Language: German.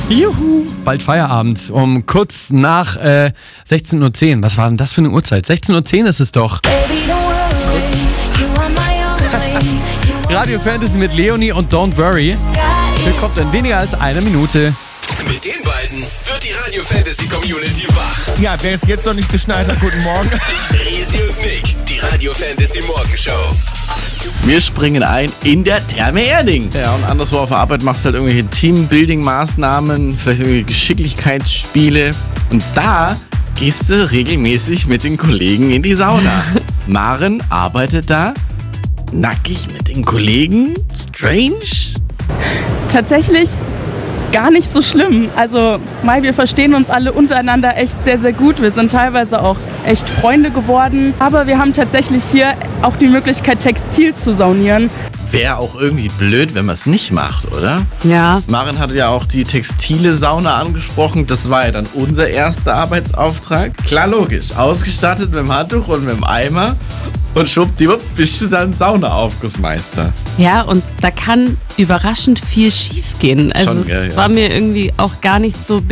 Juhu, bald Feierabend, um kurz nach 16.10 Uhr. Was war denn das für eine Uhrzeit? 16.10 Uhr ist es doch. Radio Fantasy mit Leonie und Don't Worry. Hier kommt in weniger als einer Minute. Mit den beiden wird die Radio Fantasy Community wach. Ja, wer ist jetzt noch nicht geschneit hat, guten Morgen. Resi und Nick, die Radio Fantasy Morgenshow. Wir springen ein in der Therme Erding. Ja, und anderswo auf der Arbeit machst du halt irgendwelche Teambuilding-Maßnahmen, vielleicht irgendwelche Geschicklichkeitsspiele. Und da gehst du regelmäßig mit den Kollegen in die Sauna. Maren arbeitet da nackig mit den Kollegen. Strange. Tatsächlich gar nicht so schlimm. Also, wir verstehen uns alle untereinander echt sehr, sehr gut. Wir sind teilweise auch echt Freunde geworden. Aber wir haben tatsächlich hier auch die Möglichkeit, Textil zu saunieren. Wäre auch irgendwie blöd, wenn man es nicht macht, oder? Ja. Maren hatte ja auch die textile Sauna angesprochen. Das war ja dann unser erster Arbeitsauftrag. Klar, logisch. Ausgestattet mit dem Handtuch und mit dem Eimer. Und schwuppdiwupp bist du dann Saunaaufgussmeister. Ja, und da kann überraschend viel schief gehen. Also Schon, es ja. war mir irgendwie auch gar nicht so